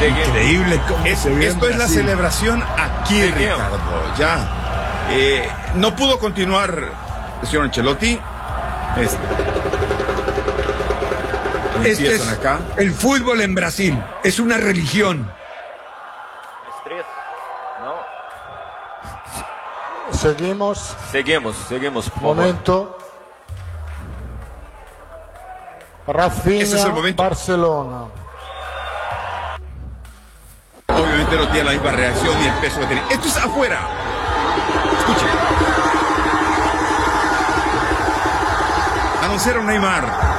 Increíble cómo se ve Esto en es la Brasil. celebración aquí, Seguimos. Ricardo. Ya. No pudo continuar el señor Ancelotti. Este es Empiezan acá. el fútbol en Brasil. Es una religión. Estrés. No. Seguimos. Seguimos, por favor. Momento. Rafinha, Ese es el momento. Barcelona. Obviamente no tiene la misma reacción ni el peso que tiene. Esto es afuera. Escuchen. Anunciaron Neymar.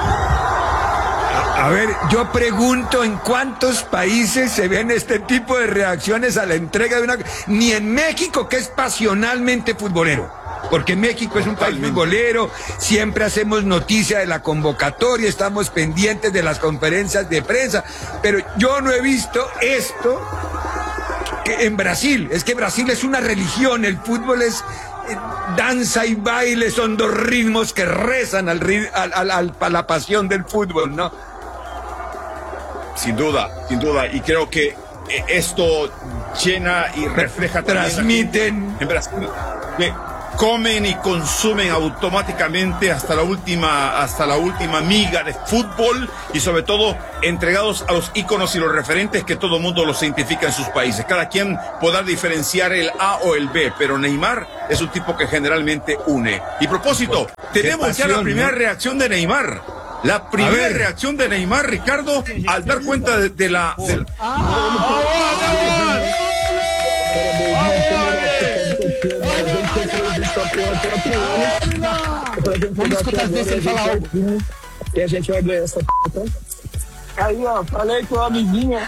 A ver, yo pregunto en cuántos países se ven este tipo de reacciones a la entrega de una... Ni en México, que es pasionalmente futbolero. Porque México es un país futbolero, siempre hacemos noticia de la convocatoria, estamos pendientes de las conferencias de prensa, pero yo no he visto esto que en Brasil. Es que Brasil es una religión, el fútbol es danza y baile, son dos ritmos que rezan a la pasión del fútbol, ¿no? Sin duda, y creo que esto llena y refleja también Transmiten en Brasil que comen y consumen automáticamente hasta la última miga de fútbol y sobre todo entregados a los íconos y los referentes que todo mundo los identifica en sus países. Cada quien podrá diferenciar el A o el B, pero Neymar es un tipo que generalmente une. Y propósito, tenemos ya la primera reacción de Neymar. La primera reacción de Neymar, Ricardo, al dar cuenta de la... Vamos escutar desse ele falar algo. E a gente vai ganhar essa p***. Aí, ó, falei com a amiguinha.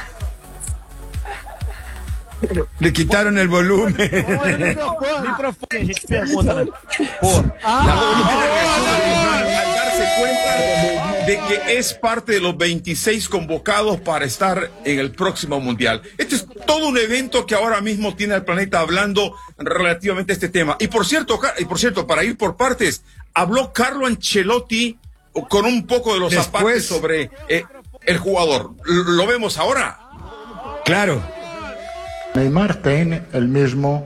Le quitaron el volumen. Microfone, a gente pergunta, né? La primera reacción de Neymar al darse cuenta de que es parte de los 26 convocados para estar en el próximo Mundial. Este es todo un evento que ahora mismo tiene al planeta hablando relativamente a este tema. Y por cierto, para ir por partes, habló Carlo Ancelotti con un poco de los zapatos sobre el jugador. ¿Lo vemos ahora? Claro. Neymar tiene el mismo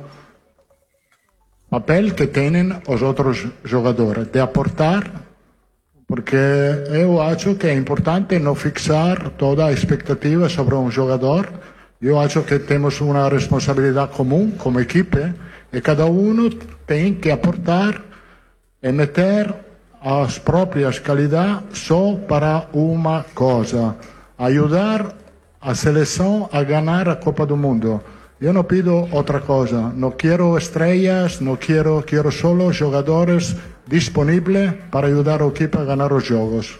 papel que tienen los otros jugadores, de aportar, porque yo acho que es importante no fixar toda expectativa sobre un jugador. Yo acho que tenemos una responsabilidad común como equipo y cada uno tiene que aportar y meter as propias calidades só para una cosa, ayudar a selección a ganar a Copa do Mundo. Yo no pido otra cosa, no quiero estrellas, quiero solo jugadores disponibles para ayudar al equipo a ganar los juegos.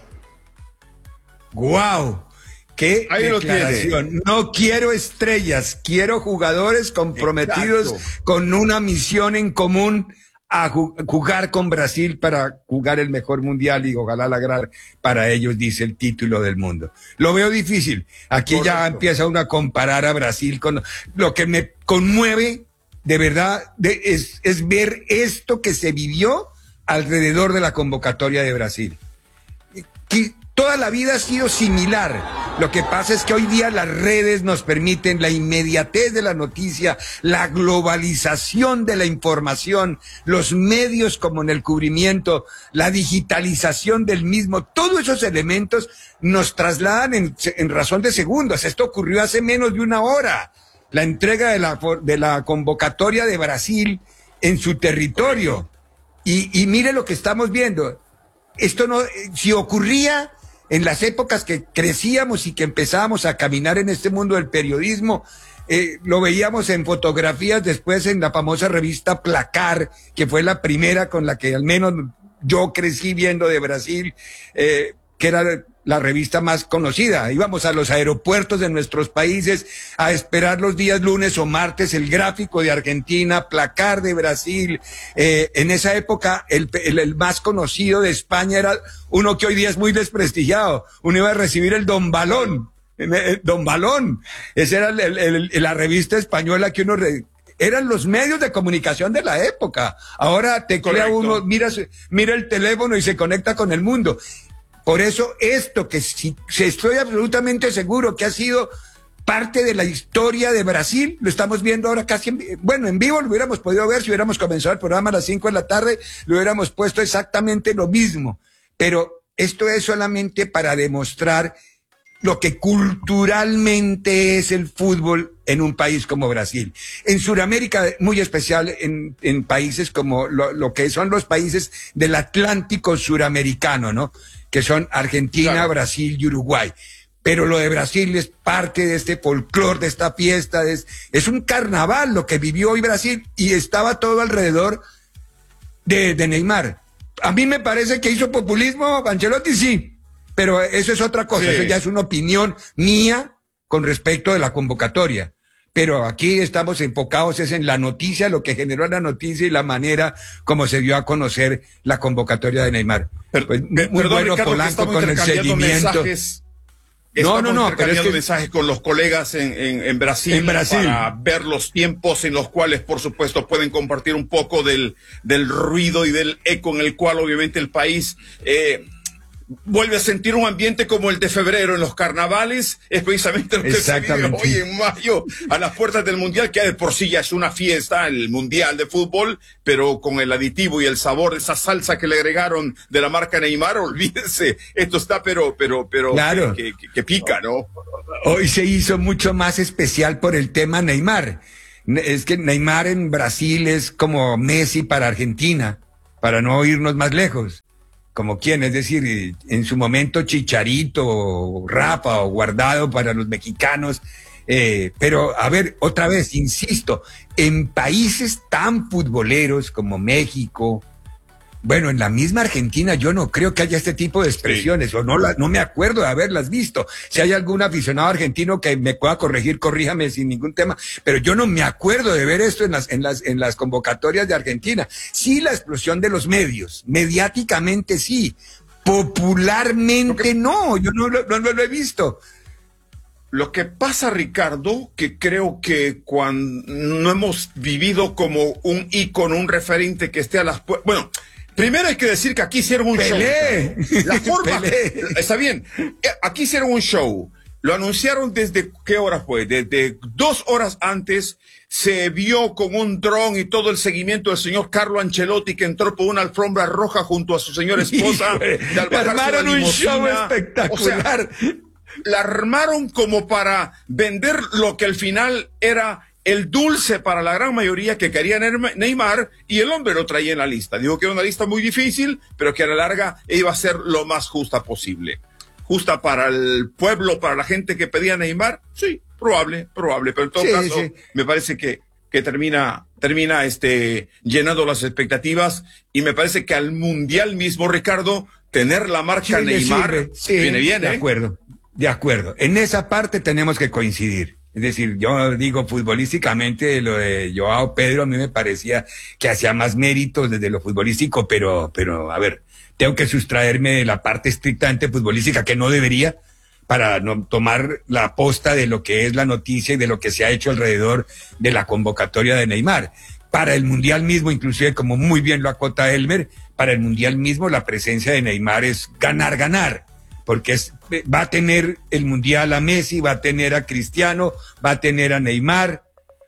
¡Guau! ¡Qué declaración! No quiero estrellas, quiero jugadores comprometidos con una misión en común a jugar con Brasil para jugar el mejor mundial y ojalá lograr para ellos, dice el título del mundo. Lo veo difícil. Aquí ya empieza uno a comparar a Brasil con lo que me conmueve de verdad es ver esto que se vivió alrededor de la convocatoria de Brasil. Que toda la vida ha sido similar. Lo que pasa es que hoy día las redes nos permiten la inmediatez de la noticia, la globalización de la información, los medios como en el cubrimiento, la digitalización del mismo, todos esos elementos nos trasladan en razón de segundos. Esto ocurrió hace menos de una hora. La entrega de la convocatoria de Brasil en su territorio. Y mire lo que estamos viendo. Esto no, si ocurría en las épocas que crecíamos y que empezábamos a caminar en este mundo del periodismo, lo veíamos en fotografías, después en la famosa revista Placar, que fue la primera con la que al menos yo crecí viendo de Brasil, que era la revista más conocida. Íbamos a los aeropuertos de nuestros países a esperar los días lunes o martes el gráfico de Argentina, Placar de Brasil. En esa época el más conocido de España era uno que hoy día es muy desprestigiado. Uno iba a recibir el Don Balón. Don Balón. Esa era la revista española que uno... Eran los medios de comunicación de la época. Ahora teclea uno, mira el teléfono y se conecta con el mundo. Por eso esto que estoy absolutamente seguro que ha sido parte de la historia de Brasil. Lo estamos viendo ahora casi en vivo lo hubiéramos podido ver si hubiéramos comenzado el programa a las 5 de la tarde, lo hubiéramos puesto exactamente lo mismo. Pero esto es solamente para demostrar lo que culturalmente es el fútbol en un país como Brasil. En Sudamérica, muy especial en países como lo que son los países del Atlántico suramericano, ¿no? Que son Argentina, claro, Brasil y Uruguay. Pero lo de Brasil es parte de este folclore, de esta fiesta, es un carnaval lo que vivió hoy Brasil, y estaba todo alrededor de Neymar. A mí me parece que hizo populismo Ancelotti, sí, pero eso es otra cosa, sí. Eso ya es una opinión mía con respecto de la convocatoria. Pero aquí estamos enfocados es en la noticia, lo que generó la noticia y la manera como se dio a conocer la convocatoria de Neymar. Pues, muy bueno, Ricardo, Polanco con el seguimiento. Estamos intercambiando mensajes con los colegas en Brasil para ver los tiempos en los cuales, por supuesto, pueden compartir un poco del ruido y del eco en el cual, obviamente, el país vuelve a sentir un ambiente como el de febrero en los carnavales. Es precisamente lo que se vive hoy en mayo a las puertas del Mundial, que de por sí ya es una fiesta, el Mundial de fútbol, pero con el aditivo y el sabor de esa salsa que le agregaron de la marca Neymar, olvídense, esto está pero claro, que pica, ¿no? Hoy se hizo mucho más especial por el tema Neymar. Es que Neymar en Brasil es como Messi para Argentina, para no irnos más lejos. Como quién, es decir, en su momento Chicharito, o Rafa o Guardado para los mexicanos. Pero, a ver, otra vez, insisto, en países tan futboleros como México, bueno, en la misma Argentina yo no creo que haya este tipo de expresiones, o no me acuerdo de haberlas visto. Si hay algún aficionado argentino que me pueda corregir, corríjame sin ningún tema, pero yo no me acuerdo de ver esto en las convocatorias de Argentina. Sí, la explosión de los medios, mediáticamente sí, popularmente no, yo no lo he visto. Lo que pasa, Ricardo, que creo que cuando no hemos vivido como un ícono, un referente que esté a las puertas, bueno, primero hay que decir que aquí hicieron un show. La forma, está bien, aquí hicieron un show. Lo anunciaron desde, ¿qué hora fue? Desde 2 horas antes. Se vio con un dron y todo el seguimiento del señor Carlo Ancelotti, que entró por una alfombra roja junto a su señora esposa. Armaron un show espectacular. O sea, la armaron como para vender lo que al final era el dulce para la gran mayoría que quería Neymar, y el hombre lo traía en la lista. Dijo que era una lista muy difícil, pero que a la larga iba a ser lo más justa posible. Justa para el pueblo, para la gente que pedía Neymar, sí, probable, pero en todo caso, me parece que termina llenando las expectativas, y me parece que al Mundial mismo, Ricardo, tener la marca Neymar viene bien, De acuerdo, en esa parte tenemos que coincidir. Es decir, yo digo futbolísticamente, lo de Joao Pedro a mí me parecía que hacía más méritos desde lo futbolístico, pero a ver, tengo que sustraerme de la parte estrictamente futbolística, que no debería, para no tomar la posta de lo que es la noticia y de lo que se ha hecho alrededor de la convocatoria de Neymar. Para el Mundial mismo, inclusive, como muy bien lo acota Elmer, para el Mundial mismo la presencia de Neymar es ganar, porque va a tener el Mundial a Messi, va a tener a Cristiano, va a tener a Neymar,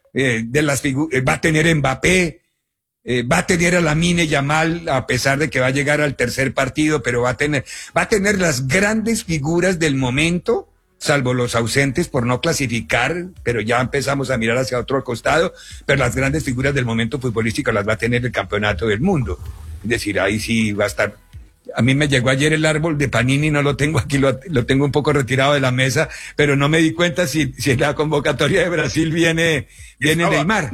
va a tener a Mbappé, va a tener a Lamine Yamal, a pesar de que va a llegar al tercer partido, pero va a tener las grandes figuras del momento, salvo los ausentes por no clasificar, pero ya empezamos a mirar hacia otro costado, pero las grandes figuras del momento futbolístico las va a tener el Campeonato del Mundo. Es decir, ahí sí va a estar. A mí me llegó ayer el árbol de Panini, no lo tengo aquí, lo tengo un poco retirado de la mesa, pero no me di cuenta si en la convocatoria de Brasil viene Neymar.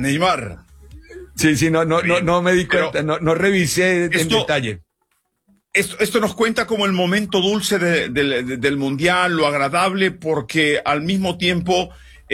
Sí, no me di cuenta, no revisé en detalle. Esto nos cuenta como el momento dulce del Mundial, lo agradable, porque al mismo tiempo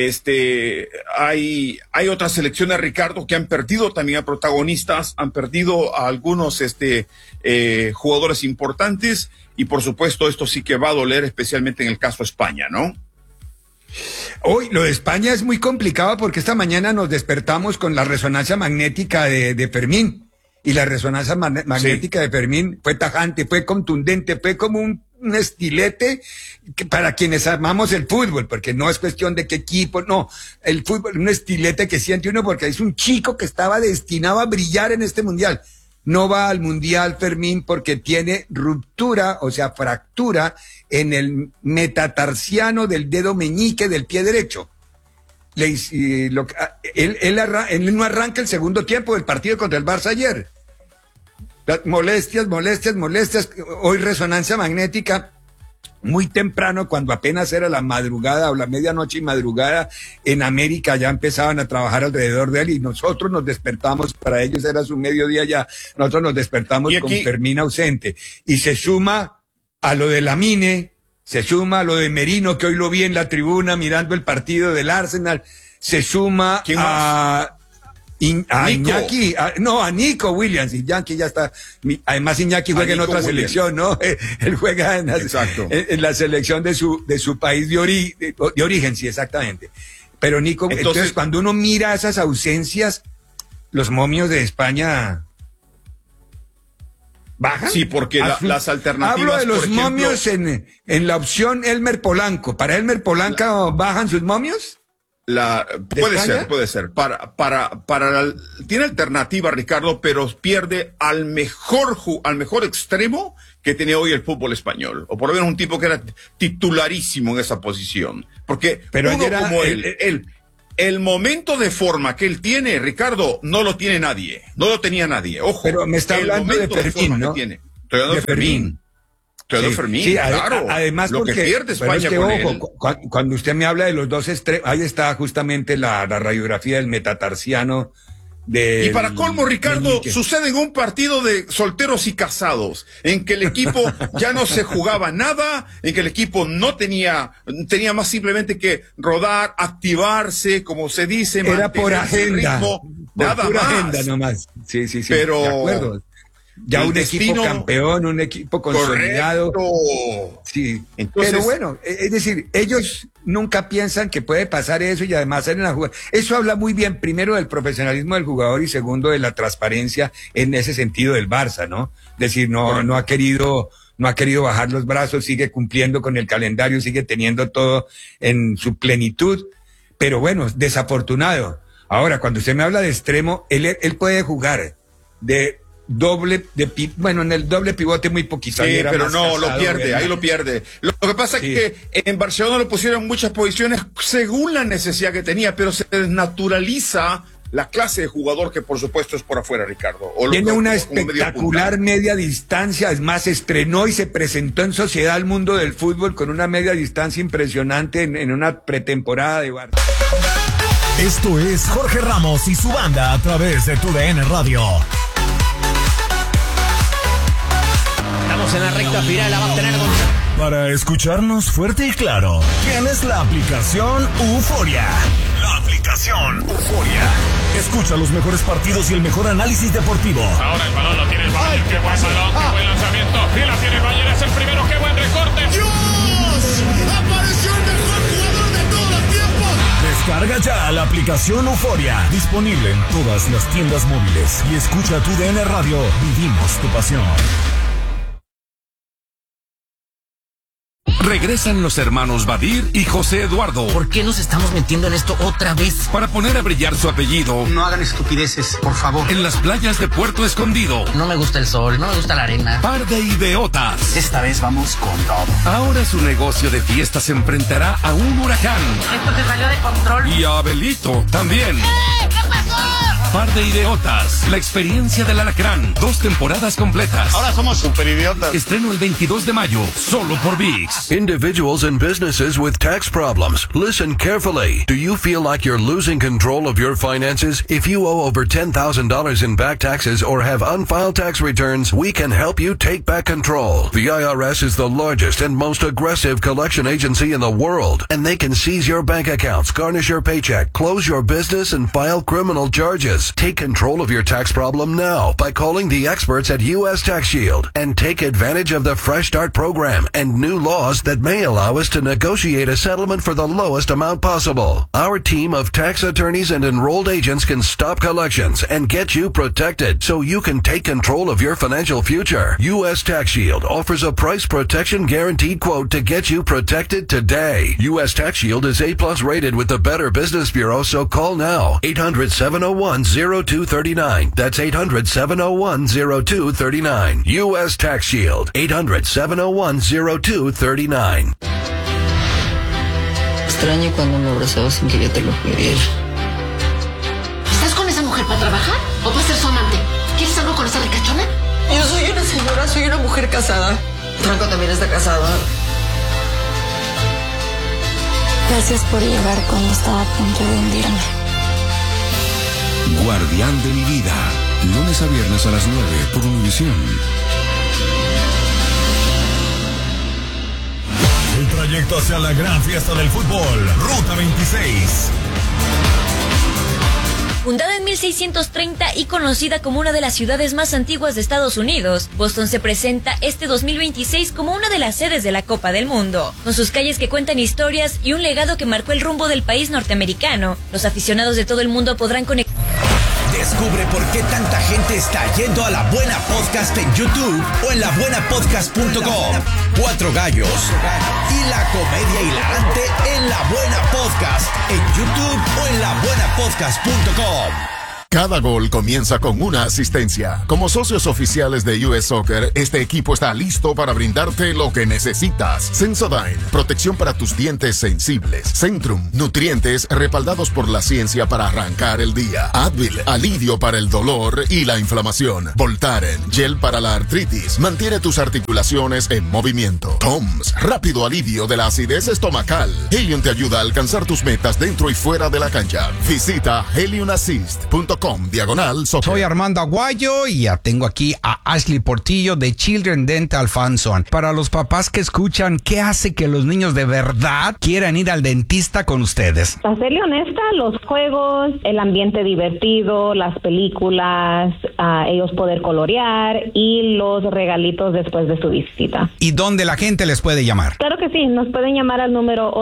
hay otras selecciones, Ricardo, que han perdido también a protagonistas, han perdido a algunos jugadores importantes, y por supuesto esto sí que va a doler, especialmente en el caso de España, ¿no? Hoy lo de España es muy complicado, porque esta mañana nos despertamos con la resonancia magnética de Fermín, Y la resonancia magnética de Fermín fue tajante, fue contundente, fue como un estilete para quienes amamos el fútbol, porque no es cuestión de qué equipo, no, el fútbol, un estilete que siente uno porque es un chico que estaba destinado a brillar en este mundial. No va al mundial Fermín porque tiene ruptura, o sea, fractura en el metatarsiano del dedo meñique del pie derecho. Él no arranca el segundo tiempo del partido contra el Barça ayer. Molestias. Hoy resonancia magnética muy temprano, cuando apenas era la madrugada o la medianoche y madrugada, en América ya empezaban a trabajar alrededor de él y nosotros nos despertamos, para ellos era su mediodía ya, nosotros nos despertamos con Fermín ausente. Y se suma a lo de Lamine, se suma a lo de Merino, que hoy lo vi en la tribuna mirando el partido del Arsenal, se suma a Iñaki, a Nico Williams. Iñaki ya está, además Iñaki juega en otra selección, ¿no? Él juega en la selección de su país de origen, sí, exactamente. Pero Nico, entonces cuando uno mira esas ausencias, los momios de España bajan. Sí, porque las alternativas. Hablo de los momios en la opción Elmer Polanco. ¿Para Elmer Polanco bajan sus momios? Puede ser. Tiene alternativa, Ricardo, pero pierde al mejor extremo que tiene hoy el fútbol español. O por lo menos un tipo que era titularísimo en esa posición. Porque el momento de forma que él tiene, Ricardo, no lo tiene nadie. No lo tenía nadie. Ojo. Pero me está hablando de Fermín, ¿no? Estoy hablando de Fermín. Fermín, sí, claro. Además, lo que pierde España con él. Cuando usted me habla de los dos extremos, ahí está justamente la radiografía del metatarsiano. Y para colmo, Ricardo, sucede en un partido de solteros y casados, en que el equipo ya no se jugaba nada, en que el equipo no tenía más simplemente que rodar, activarse, como se dice. Era por agenda. Ritmo, nada pura más. Agenda nomás. Sí. Pero de acuerdo. Ya un equipo campeón, un equipo consolidado. Correcto. Sí. Entonces, pero bueno, es decir, ellos nunca piensan que puede pasar eso y además salen a jugar. Eso habla muy bien, primero, del profesionalismo del jugador y segundo, de la transparencia en ese sentido del Barça, ¿no? Es decir, no ha querido bajar los brazos, sigue cumpliendo con el calendario, sigue teniendo todo en su plenitud, pero bueno, desafortunado. Ahora, cuando usted me habla de extremo, él puede jugar en el doble pivote muy poquito. Sí, pero no, lo pierde, ahí lo pierde. Lo que pasa es que en Barcelona lo pusieron en muchas posiciones según la necesidad que tenía, pero se desnaturaliza la clase de jugador que por supuesto es por afuera, Ricardo. Tiene una espectacular media distancia, es más, estrenó y se presentó en Sociedad al mundo del fútbol con una media distancia impresionante en una pretemporada de Barça. Esto es Jorge Ramos y su banda a través de TUDN Radio. Estamos en la recta final, la va a tener Para escucharnos fuerte y claro, tienes la aplicación Euforia. La aplicación Euforia. Escucha los mejores partidos y el mejor análisis deportivo. Ahora el balón lo tiene el Bayern. Qué buen balón, qué buen lanzamiento. Y la tiene el Bayern, es el primero. Qué buen recorte. ¡Dios! ¡Apareció el mejor jugador de todos los tiempos! Descarga ya la aplicación Euforia. Disponible en todas las tiendas móviles. Y escucha TUDN Radio. Vivimos tu pasión. Regresan los hermanos Badir y José Eduardo. ¿Por qué nos estamos metiendo en esto otra vez? Para poner a brillar su apellido. No hagan estupideces, por favor. En las playas de Puerto Escondido. No me gusta el sol, no me gusta la arena. Par de idiotas. Esta vez vamos con todo. Ahora su negocio de fiestas se enfrentará a un huracán. Esto se salió de control. Y a Abelito también. ¿Qué pasó? Par de idiotas. La experiencia del alacrán. 2 temporadas completas. Ahora somos super idiotas. Estreno el 22 de mayo, solo por ViX. Individuals and businesses with tax problems. Listen carefully. Do you feel like you're losing control of your finances? If you owe over $10,000 in back taxes or have unfiled tax returns, we can help you take back control. The IRS is the largest and most aggressive collection agency in the world, and they can seize your bank accounts, garnish your paycheck, close your business, and file criminal charges. taxes. Take control of your tax problem now by calling the experts at U.S. Tax Shield and take advantage of the Fresh Start program and new laws that may allow us to negotiate a settlement for the lowest amount possible. Our team of tax attorneys and enrolled agents can stop collections and get you protected so you can take control of your financial future. U.S. Tax Shield offers a price protection guaranteed quote to get you protected today. U.S. Tax Shield is A+ rated with the Better Business Bureau, so call now. 800-701-0239. That's 800-701-0239. U.S. Tax Shield. 800-701-0239. Extraño cuando me abrazabas sin que yo te lo pidiera. ¿Estás con esa mujer para trabajar o para ser su amante? ¿Quieres algo con esa ricachona? Yo soy una señora, soy una mujer casada. Franco también está casado. Gracias por llegar cuando estaba a punto de hundirme. Guardián de mi vida. Lunes a viernes a las 9 por Univisión. El trayecto hacia la gran fiesta del fútbol. Ruta 26. Fundada en 1630 y conocida como una de las ciudades más antiguas de Estados Unidos, Boston se presenta este 2026 como una de las sedes de la Copa del Mundo. Con sus calles que cuentan historias y un legado que marcó el rumbo del país norteamericano, los aficionados de todo el mundo podrán conectar. Descubre por qué tanta gente está yendo a La Buena Podcast en YouTube o en labuenapodcast.com. Cuatro gallos y la comedia hilarante en La Buena Podcast en YouTube o en labuenapodcast.com. Cada gol comienza con una asistencia. Como socios oficiales de US Soccer, este equipo está listo para brindarte lo que necesitas. Sensodyne, protección para tus dientes sensibles. Centrum, nutrientes respaldados por la ciencia para arrancar el día. Advil, alivio para el dolor y la inflamación. Voltaren, gel para la artritis, mantiene tus articulaciones en movimiento. Toms, rápido alivio de la acidez estomacal. Helium te ayuda a alcanzar tus metas dentro y fuera de la cancha. Visita heliumassist.com. Soy Armando Aguayo y ya tengo aquí a Ashley Portillo de Children Dental Fun Zone. Para los papás que escuchan, ¿qué hace que los niños de verdad quieran ir al dentista con ustedes? Para serle honesta, los juegos, el ambiente divertido, las películas, ellos poder colorear y los regalitos después de su visita. ¿Y dónde la gente les puede llamar? Claro que sí, nos pueden llamar al número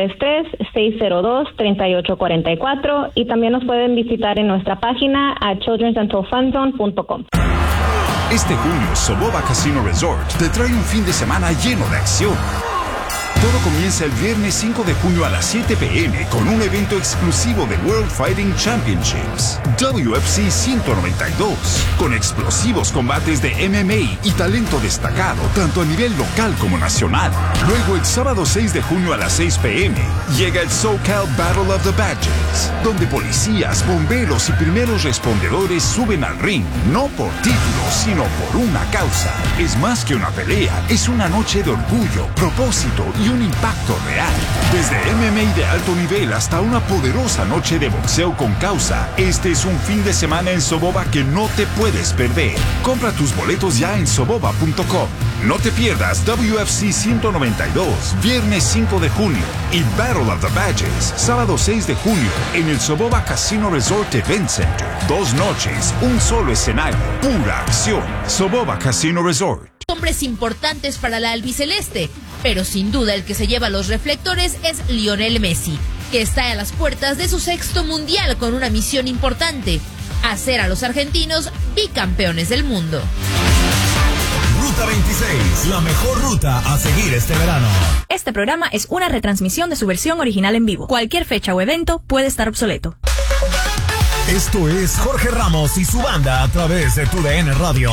833-602-3844 y también nos pueden visitar en nuestra página a childrendentalfunzone.com. Este junio, Soboba Casino Resort te trae un fin de semana lleno de acción. Todo comienza el viernes 5 de junio a las 7 p.m. con un evento exclusivo de World Fighting Championships, WFC 192, con explosivos combates de MMA y talento destacado tanto a nivel local como nacional. Luego, el sábado 6 de junio a las 6 p.m. llega el SoCal Battle of the Badges, donde policías, bomberos y primeros respondedores suben al ring, no por títulos, sino por una causa. Es más que una pelea, es una noche de orgullo, propósito y un impacto real. Desde MMA de alto nivel hasta una poderosa noche de boxeo con causa, este es un fin de semana en Soboba que no te puedes perder. Compra tus boletos ya en soboba.com. No te pierdas WFC 192, viernes 5 de junio y Battle of the Badges, sábado 6 de junio en el Soboba Casino Resort Event Center. 2 noches, un solo escenario, pura acción. Soboba Casino Resort. Hombres importantes para la albiceleste, pero sin duda el que se lleva los reflectores es Lionel Messi, que está a las puertas de su 6º mundial con una misión importante: hacer a los argentinos bicampeones del mundo. Ruta 26, la mejor ruta a seguir este verano. Este programa es una retransmisión de su versión original en vivo. Cualquier fecha o evento puede estar obsoleto. Esto es Jorge Ramos y su banda a través de TUDN Radio.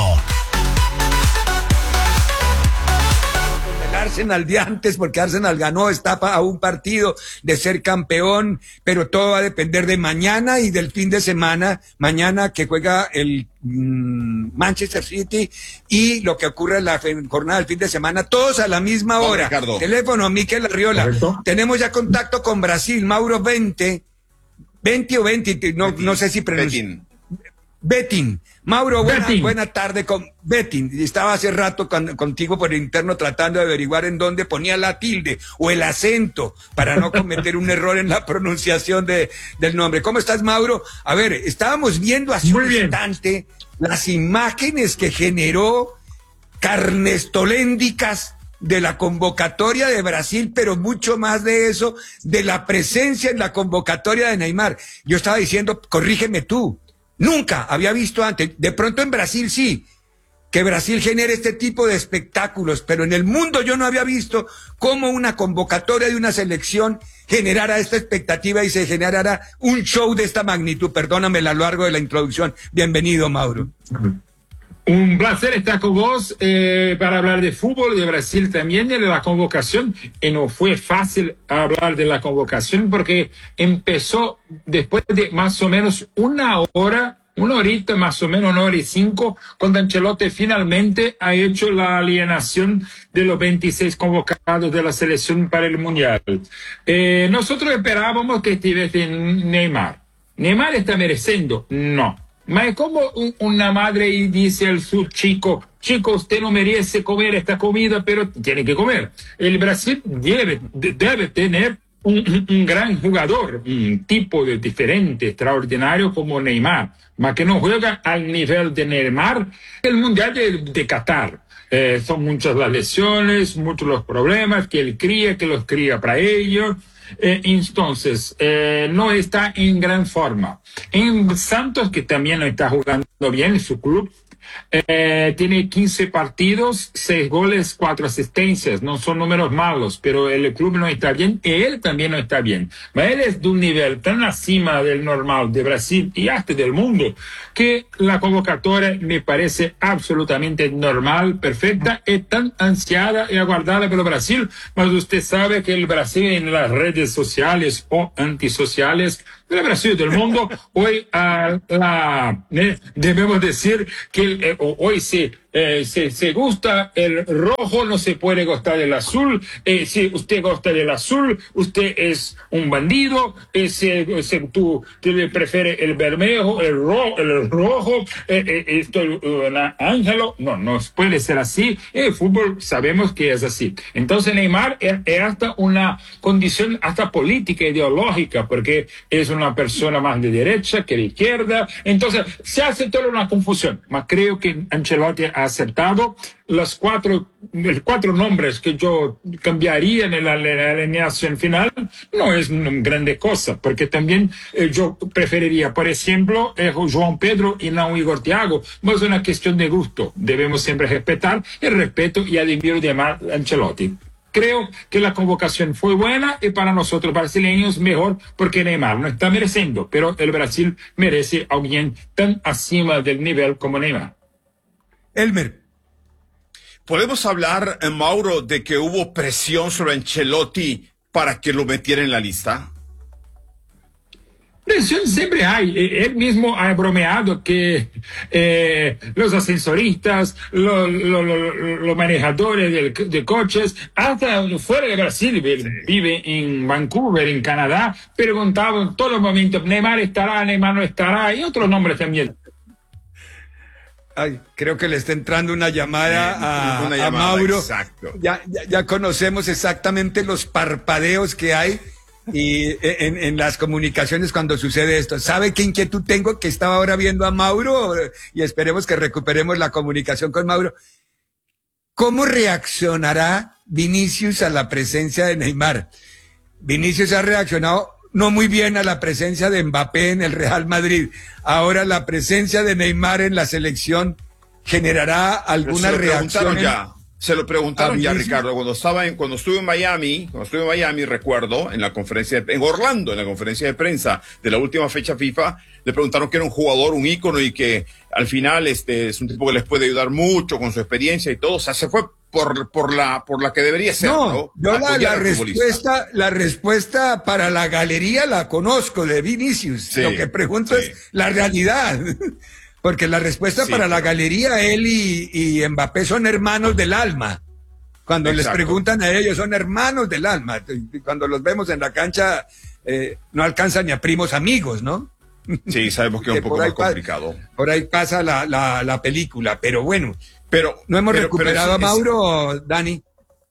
Arsenal de antes, porque Arsenal ganó, está a un partido de ser campeón, pero todo va a depender de mañana y del fin de semana. Mañana que juega el Manchester City y lo que ocurre en la jornada del fin de semana, todos a la misma hora. Ricardo. Teléfono, Miquel Arriola. ¿Correcto? Tenemos ya contacto con Brasil, Mauro 20 o 20, no sé si Betting. Mauro, buena tarde con Betting. Estaba hace rato contigo por interno tratando de averiguar en dónde ponía la tilde o el acento para no cometer un error en la pronunciación del nombre. ¿Cómo estás, Mauro? A ver, estábamos viendo hace un instante las imágenes que generó carnestoléndicas de la convocatoria de Brasil, pero mucho más de eso, de la presencia en la convocatoria de Neymar. Yo estaba diciendo, corrígeme tú, nunca había visto antes, de pronto en Brasil sí, que Brasil genere este tipo de espectáculos, pero en el mundo yo no había visto cómo una convocatoria de una selección generara esta expectativa y se generara un show de esta magnitud. Perdóname a lo largo de la introducción. Bienvenido, Mauro. Un placer estar con vos para hablar de fútbol, de Brasil también, de la convocación. Y no fue fácil hablar de la convocación porque empezó después de más o menos una horita, más o menos 1:05, cuando Ancelotti finalmente ha hecho la alienación de los 26 convocados de la selección para el Mundial. Nosotros esperábamos que estuviese Neymar. ¿Neymar está mereciendo? No. Ma es como una madre y dice al su chico, usted no merece comer esta comida, pero tiene que comer. El Brasil debe tener un gran jugador, un tipo de diferente, extraordinario como Neymar, mas que no juega al nivel de Neymar el Mundial de Qatar. Son muchas las lesiones, muchos los problemas que los cría para ellos. Entonces, no está en gran forma. En Santos, que también no está jugando bien en su club, tiene 15 partidos, 6 goles, 4 asistencias. No son números malos, pero el club no está bien y él también no está bien. Pero él es de un nivel tan acima del normal de Brasil y hasta del mundo que la convocatoria me parece absolutamente normal, perfecta y tan ansiada y aguardada por Brasil. Pero usted sabe que el Brasil en las redes sociales o antisociales del Brasil y del mundo, hoy debemos decir que hoy se gusta el rojo, no se puede gustar el azul. Si usted gusta del azul, usted es un bandido. Tú prefieres el bermejo, el rojo, ángelo. No puede ser así. El fútbol sabemos que es así. Entonces Neymar es hasta una condición hasta política, ideológica, porque es una persona más de derecha que de izquierda. Entonces se hace toda una confusión. Mas creo que Ancelotti ha aceptado los cuatro nombres que yo cambiaría en la alineación final. No es una grande cosa, porque también yo preferiría, por ejemplo, João Pedro y no Igor Thiago. No es una cuestión de gusto. Debemos siempre respetar el respeto y admirar de Ancelotti. Creo que la convocación fue buena y para nosotros brasileños mejor porque Neymar no está mereciendo, pero el Brasil merece a alguien tan acima del nivel como Neymar. Elmer. ¿Podemos hablar, Mauro, de que hubo presión sobre Ancelotti para que lo metiera en la lista? Presión siempre hay. Él mismo ha bromeado que los ascensoristas, los manejadores de coches, hasta fuera de Brasil, vive en Vancouver, en Canadá, preguntaban en todos los momentos, Neymar estará, Neymar no estará, y otros nombres también. Ay, creo que le está entrando una llamada a Mauro. Exacto. Ya conocemos exactamente los parpadeos que hay y en las comunicaciones cuando sucede esto. ¿Sabe qué inquietud tengo? Que estaba ahora viendo a Mauro y esperemos que recuperemos la comunicación con Mauro. ¿Cómo reaccionará Vinicius a la presencia de Neymar? Vinicius ha reaccionado no muy bien a la presencia de Mbappé en el Real Madrid. Ahora la presencia de Neymar en la selección generará alguna reacción. Se lo preguntaron ya, Ricardo, cuando estuve en Miami, recuerdo, en Orlando, en la conferencia de prensa de la última fecha FIFA, le preguntaron que era un jugador, un ícono y que al final es un tipo que les puede ayudar mucho con su experiencia y todo. O sea, se fue por la que debería ser, ¿no? Yo la respuesta para la galería la conozco de Vinicius. Sí, lo que pregunto es la realidad. Porque la respuesta para la galería, él y Mbappé son hermanos del alma. Cuando les preguntan a ellos, son hermanos del alma. Cuando los vemos en la cancha, no alcanzan ni a primos amigos, ¿no? Sí, sabemos que es un poco más complicado. Por ahí pasa la película, pero bueno. ¿No hemos recuperado a Mauro, Dani?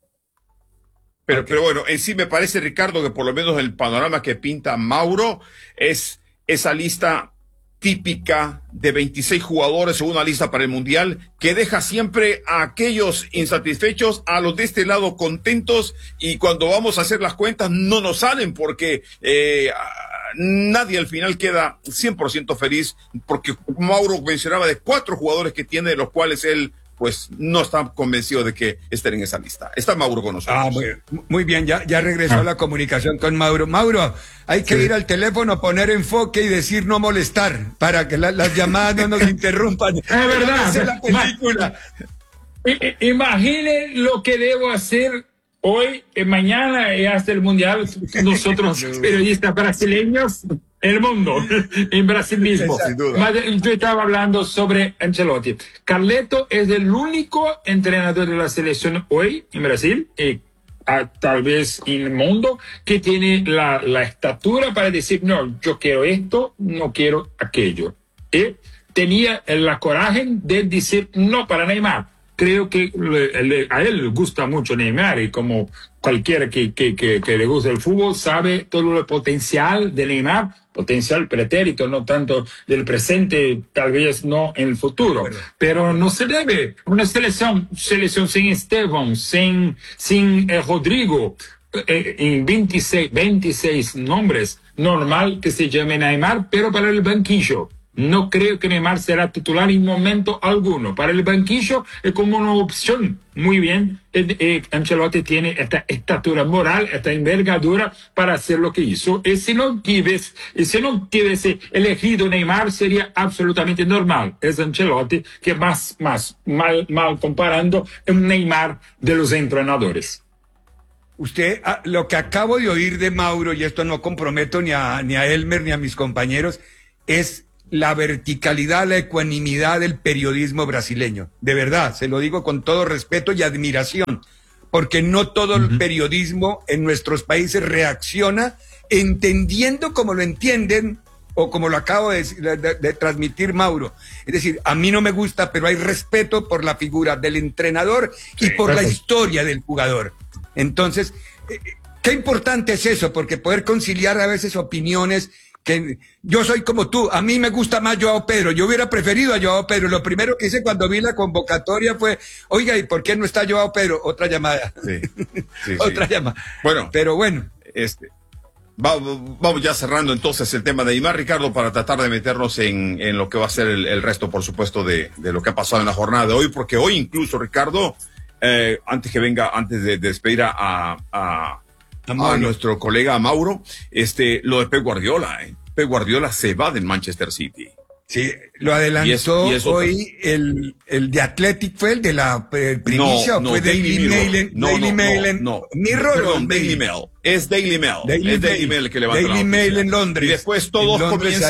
Pero bueno, en sí me parece, Ricardo, que por lo menos el panorama que pinta Mauro es esa lista típica de 26 jugadores según una lista para el Mundial, que deja siempre a aquellos insatisfechos, a los de este lado contentos, y cuando vamos a hacer las cuentas no nos salen porque nadie al final queda 100% feliz, porque Mauro mencionaba de 4 jugadores que tiene, de los cuales él pues no está convencido de que estén en esa lista. Está Mauro con nosotros. Muy bien, ya regresó la comunicación con Mauro. Mauro, hay que ir al teléfono, poner enfoque y decir no molestar, para que las llamadas no nos interrumpan. Es verdad. La película. Imaginen lo que debo hacer hoy, mañana y hasta el Mundial, nosotros periodistas brasileños, el mundo, en Brasil mismo. Sin duda. Yo estaba hablando sobre Ancelotti. Carleto es el único entrenador de la selección hoy en Brasil, tal vez en el mundo, que tiene la estatura para decir, no, yo quiero esto, no quiero aquello. Tenía la coraje de decir no para Neymar. Creo que a él le gusta mucho Neymar, y como cualquiera que le guste el fútbol sabe todo el potencial de Neymar, potencial pretérito, no tanto del presente, tal vez no en el futuro. Pero no se debe. Una selección sin Esteban, sin Rodrigo, en 26 nombres, normal que se llame Neymar, pero para el banquillo. No creo que Neymar será titular en momento alguno. Para el banquillo es como una opción. Muy bien, Ancelotti tiene esta estatura moral, esta envergadura para hacer lo que hizo. Y si no hubiese elegido Neymar, sería absolutamente normal. Es Ancelotti que más mal comparando un Neymar de los entrenadores. Usted, lo que acabo de oír de Mauro, y esto no comprometo ni a Elmer ni a mis compañeros, es la verticalidad, la ecuanimidad del periodismo brasileño. De verdad, se lo digo con todo respeto y admiración, porque no todo el periodismo en nuestros países reacciona entendiendo como lo entienden o como lo acabo de transmitir Mauro. Es decir, a mí no me gusta, pero hay respeto por la figura del entrenador y por la historia del jugador. Entonces, qué importante es eso, porque poder conciliar a veces opiniones. Que yo soy como tú, a mí me gusta más Joao Pedro, yo hubiera preferido a Joao Pedro. Lo primero que hice cuando vi la convocatoria fue, oiga, ¿y por qué no está Joao Pedro? Otra llamada. Otra llamada. Bueno, pero bueno. Vamos ya cerrando entonces el tema de Neymar, Ricardo, para tratar de meternos en lo que va a ser el resto, por supuesto, de lo que ha pasado en la jornada de hoy, porque hoy incluso, Ricardo, antes de despedir a nuestro colega Mauro, lo de Pep Guardiola. Pep Guardiola se va del Manchester City. Sí, lo adelantó hoy el de Athletic, fue el de la primicia, no, fue Daily Mail. Daily Mail. Daily Mail. Es Daily Mail. Daily Mail que levanta Daily Mail en Londres. Y después todos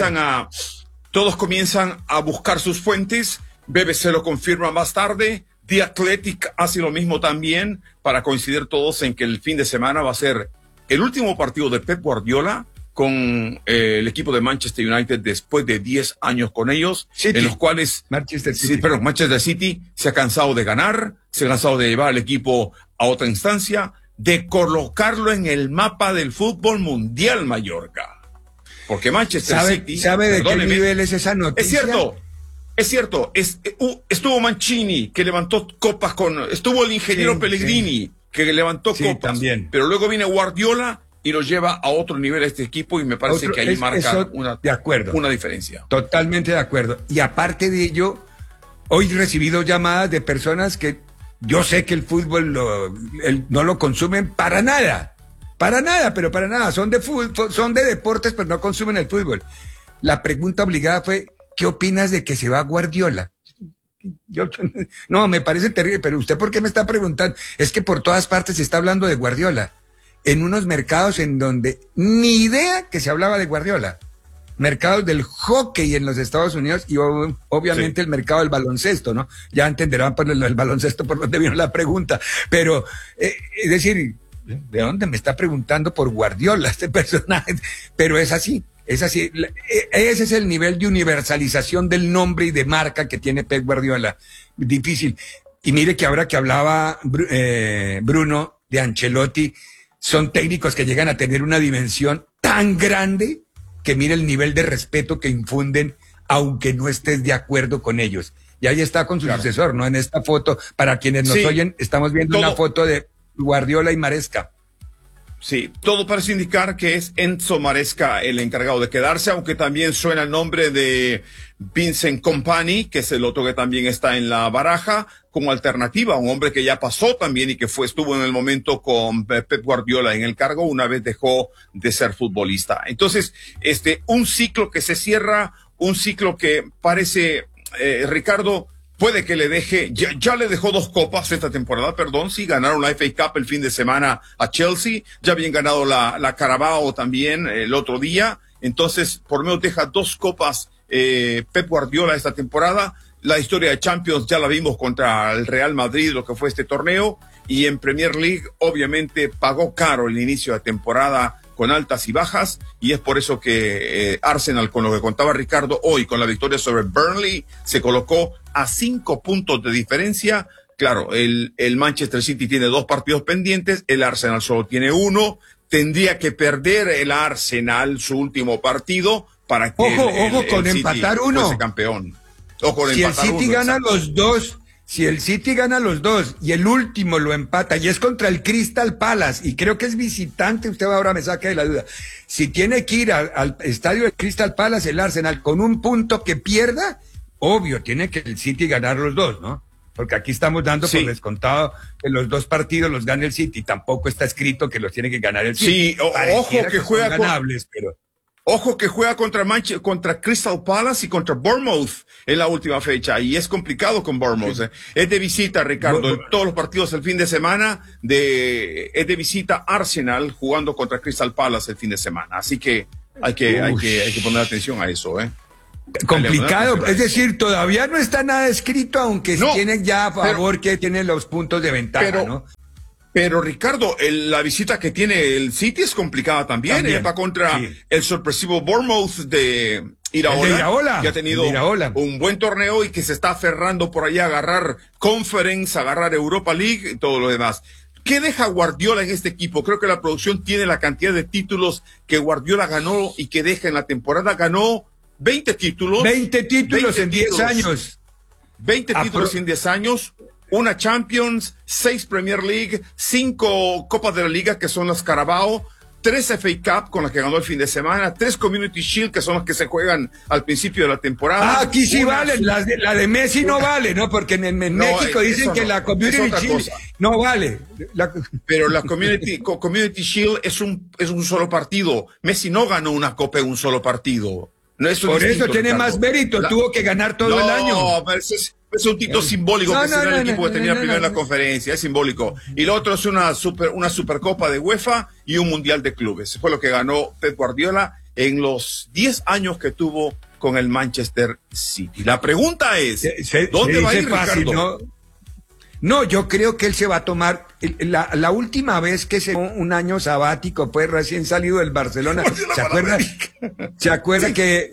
comienzan a buscar sus fuentes. BBC lo confirma más tarde. The Athletic hace lo mismo también, para coincidir todos en que el fin de semana va a ser el último partido de Pep Guardiola con el equipo de Manchester United después de 10 años con ellos, en los cuales Manchester City se ha cansado de ganar, se ha cansado de llevar al equipo a otra instancia, de colocarlo en el mapa del fútbol mundial, Mallorca. Porque Manchester City... ¿Sabe de qué nivel es esa noticia? Es cierto, estuvo Mancini, que levantó copas estuvo el ingeniero Pellegrini, que levantó copas, también. Pero luego viene Guardiola y lo lleva a otro nivel a este equipo, y me parece que ahí marca una diferencia. Totalmente de acuerdo. Y aparte de ello, hoy he recibido llamadas de personas que yo sé que el fútbol no lo consumen para nada, pero para nada, son de deportes, pero no consumen el fútbol. La pregunta obligada fue, ¿qué opinas de que se va Guardiola? No, me parece terrible, pero ¿usted por qué me está preguntando? Es que por todas partes se está hablando de Guardiola, en unos mercados en donde ni idea que se hablaba de Guardiola. Mercados del hockey en los Estados Unidos y obviamente el mercado del baloncesto, ¿no? Ya entenderán por el baloncesto por donde vino la pregunta, pero es decir, ¿de dónde me está preguntando por Guardiola este personaje? Pero es así. Es así, ese es el nivel de universalización del nombre y de marca que tiene Pep Guardiola. Difícil. Y mire que ahora que hablaba Bruno de Ancelotti, son técnicos que llegan a tener una dimensión tan grande que mire el nivel de respeto que infunden, aunque no estés de acuerdo con ellos. Y ahí está con su sucesor, ¿no? En esta foto, para quienes nos oyen, estamos viendo una foto de Guardiola y Maresca. Sí, todo parece indicar que es Enzo Maresca el encargado de quedarse, aunque también suena el nombre de Vincent Kompany, que es el otro que también está en la baraja, como alternativa, un hombre que ya pasó también y que estuvo en el momento con Pep Guardiola en el cargo, una vez dejó de ser futbolista. Entonces, un ciclo que se cierra, un ciclo que parece, Ricardo, puede que le deje, ya le dejó 2 copas esta temporada, sí, ganaron la FA Cup el fin de semana a Chelsea, ya habían ganado la Carabao también el otro día, entonces por lo menos deja 2 copas Pep Guardiola esta temporada. La historia de Champions ya la vimos contra el Real Madrid, lo que fue este torneo, y en Premier League obviamente pagó caro el inicio de temporada con altas y bajas, y es por eso que Arsenal, con lo que contaba Ricardo hoy, con la victoria sobre Burnley, se colocó a 5 puntos de diferencia. Claro, el Manchester City tiene 2 partidos pendientes, el Arsenal solo tiene 1, tendría que perder el Arsenal su último partido para que ojo con el empatar City uno. fuese campeón. Ojo con si empatar el City uno, gana exacto. los 2, si el City gana los 2 y el último lo empata y es contra el Crystal Palace y creo que es visitante, usted ahora me saca de la duda. Si tiene que ir al estadio del Crystal Palace el Arsenal con un punto que pierda, obvio, tiene que el City ganar los 2, ¿no? Porque aquí estamos dando por descontado que los 2 partidos los gane el City. Tampoco está escrito que los tiene que ganar el City. Sí, ojo que juega ganables, pero... Ojo que juega contra Crystal Palace y contra Bournemouth en la última fecha, y es complicado con Bournemouth. Es de visita, Ricardo, en todos los partidos el fin de semana, es de visita Arsenal jugando contra Crystal Palace el fin de semana. Así que hay que poner atención a eso, Complicado, es decir, todavía no está nada escrito, aunque tiene ya a favor que tiene los puntos de ventaja, ¿no? Pero Ricardo, la visita que tiene el City es complicada también. Va contra el sorpresivo Bournemouth de Iraola, que ha tenido un buen torneo y que se está aferrando por allá a agarrar Conference, a agarrar Europa League y todo lo demás. ¿Qué deja Guardiola en este equipo? Creo que la producción tiene la cantidad de títulos que Guardiola ganó y que deja en la temporada. Ganó 20 títulos. 20 títulos en 10 años. 20 títulos en 10 años. Una Champions, 6 Premier League, 5 Copas de la Liga, que son las Carabao, 3 FA Cup, con las que ganó el fin de semana, 3 Community Shield, que son las que se juegan al principio de la temporada. Aquí sí valen, la de Messi no vale, ¿no? Porque en México dicen que la Community Shield no vale. Pero la Community Shield es un solo partido. Messi no ganó una Copa en un solo partido. No, por eso tiene más mérito, tuvo que ganar todo el año. No, pero es un título simbólico que será el equipo que termina primero en la conferencia, es simbólico. Y lo otro es una Supercopa de UEFA y un Mundial de Clubes. Fue lo que ganó Pep Guardiola en los 10 años que tuvo con el Manchester City. La pregunta es, ¿dónde va a ir Ricardo? No, yo creo que él se va a tomar la última vez que se un año sabático, pues recién salido del Barcelona. ¿Se acuerda que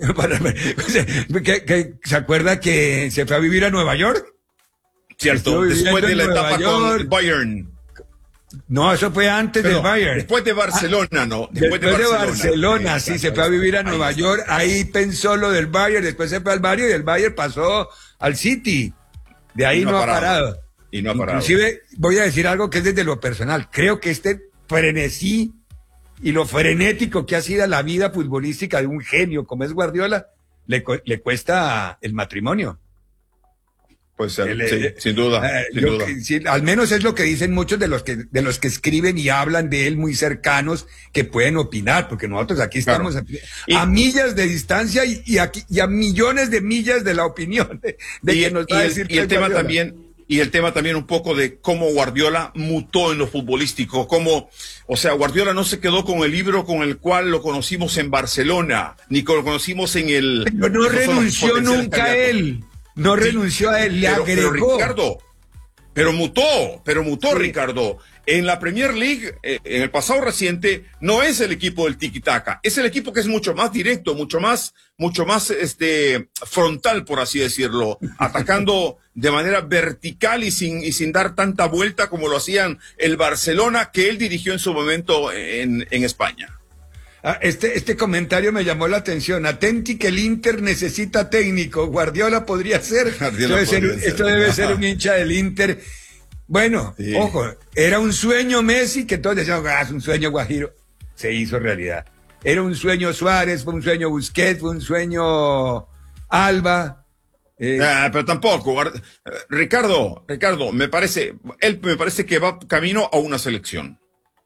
se fue a vivir a Nueva York? Cierto, después de la etapa con el Bayern. No, eso fue antes del Bayern. Después de Barcelona, ¿no? Después de Barcelona, sí, se fue a vivir a Nueva York. Ahí pensó lo del Bayern, después se fue al Bayern y el Bayern pasó al City. De ahí no ha parado. Y no ha parado. Inclusive voy a decir algo que es desde lo personal. Creo que este frenesí y lo frenético que ha sido la vida futbolística de un genio como es Guardiola le cuesta el matrimonio. Pues sí, sin duda. Al menos es lo que dicen muchos de los que escriben y hablan de él muy cercanos, que pueden opinar, porque nosotros aquí estamos a millas de distancia y a millones de millas de la opinión que nos va a decir. Y el tema también un poco de cómo Guardiola mutó en lo futbolístico, Guardiola no se quedó con el libro con el cual lo conocimos en Barcelona, ni lo conocimos en el... Pero no renunció nunca a él. No renunció a él, le agregó. Pero Ricardo, pero mutó, Ricardo. en la Premier League, en el pasado reciente, no es el equipo del tiki-taka, es el equipo que es mucho más directo, mucho más frontal, por así decirlo, atacando de manera vertical y sin dar tanta vuelta como lo hacían el Barcelona que él dirigió en su momento en España. Este comentario me llamó la atención. Atenti que el Inter necesita técnico. Guardiola podría ser. Esto debe ser un hincha del Inter. Bueno, sí. Ojo, era un sueño Messi, que todos decían, es un sueño Guajiro. Se hizo realidad. Era un sueño Suárez, fue un sueño Busquets, fue un sueño Alba. Pero tampoco, Ricardo, me parece que va camino a una selección.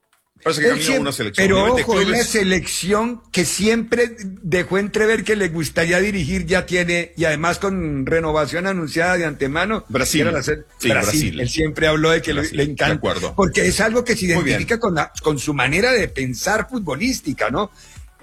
Pero ojo, es una selección que siempre dejó entrever que le gustaría dirigir, ya tiene, y además con renovación anunciada de antemano. Brasil. Él siempre habló de que le encanta, porque es algo que se identifica con su manera de pensar futbolística, ¿no?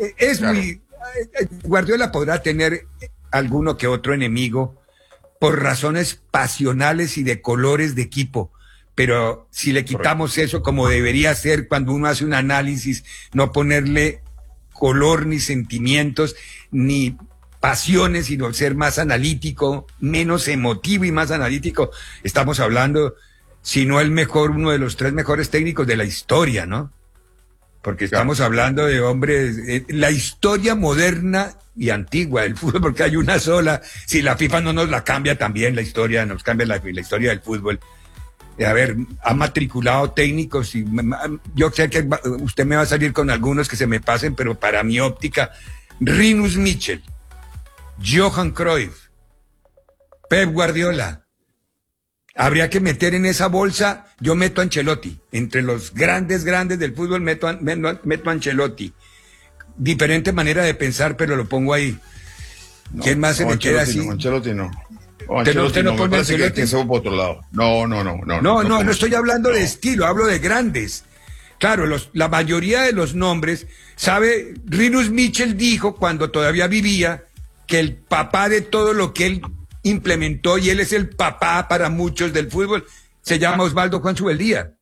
Guardiola podrá tener alguno que otro enemigo por razones pasionales y de colores de equipo. Pero si le quitamos eso, como debería ser cuando uno hace un análisis, no ponerle color ni sentimientos ni pasiones, sino ser más analítico, menos emotivo y más analítico, estamos hablando, si no el mejor, uno de los 3 mejores técnicos de la historia, ¿no? Porque estamos hablando de hombres, la historia moderna y antigua del fútbol, porque hay una sola. Si la FIFA no nos la cambia también, la historia nos cambia la historia del fútbol. A ver, ha matriculado técnicos y yo sé que usted me va a salir con algunos que se me pasen, pero para mi óptica, Rinus Michel, Johan Cruyff, Pep Guardiola. Habría que meter en esa bolsa, yo meto a Ancelotti. Entre los grandes del fútbol meto a Ancelotti. Diferente manera de pensar, pero lo pongo ahí. ¿Quién más se me queda así? Ancelotti no. Usted no pone Ancelotti. Que se va por otro lado. No estoy hablando de estilo, hablo de grandes. Claro, la mayoría de los nombres, ¿sabe? Rinus Michel dijo cuando todavía vivía que el papá de todo lo que él implementó, y él es el papá para muchos del fútbol, se llama Osvaldo Juan Subeldía.